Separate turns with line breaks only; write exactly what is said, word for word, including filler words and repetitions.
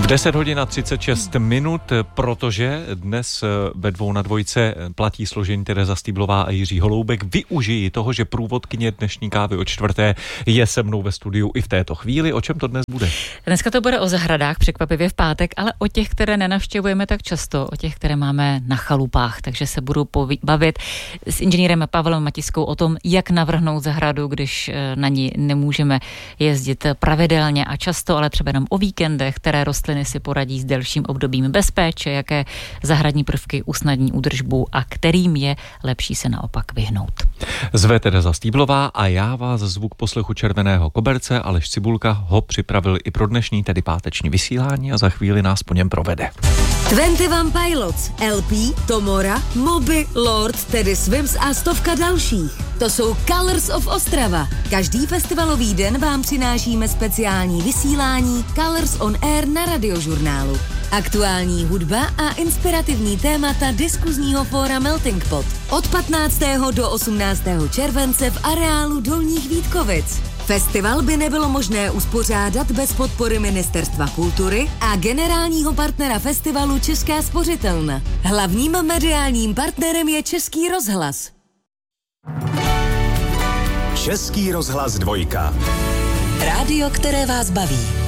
deset hodin a třicet šest minut, protože dnes ve dvou na dvojce platí složení Tereza Stýblová a Jiří Holoubek. Využiji toho, že průvodkyně dnešní kávy o čtvrté je se mnou ve studiu i v této chvíli. O čem to dnes bude?
Dneska to bude o zahradách, překvapivě v pátek, ale o těch, které nenavštěvujeme tak často, o těch, které máme na chalupách. Takže se budu poví- bavit s inženýrem Pavlem Matiskou o tom, jak navrhnout zahradu, když na ní nemůžeme jezdit pravidelně a často, ale třeba jenom o víkendech, které rostliny si poradí s delším obdobím bez péče, jaké zahradní prvky usnadní údržbu a kterým je lepší se naopak vyhnout.
Zve Tereza Stýblová a já vás zvu k poslechu Červeného koberce. Aleš Cibulka ho připravil i pro dnešní, tedy páteční vysílání a za chvíli nás po něm provede.
dvacet jedna Pilots, L P, Tomora, Moby, Lord, Teddy Swims a stovka dalších. To jsou Colors of Ostrava. Každý festivalový den vám přinášíme speciální vysílání Colors on Air na Radiožurnálu. Aktuální hudba a inspirativní témata diskuzního fóra Melting Pot. Od patnáctého do osmnáctého července v areálu Dolních Vítkovic. Festival by nebylo možné uspořádat bez podpory Ministerstva kultury a generálního partnera festivalu Česká spořitelna. Hlavním mediálním partnerem je Český rozhlas.
Český rozhlas dvojka.
Rádio, které vás baví.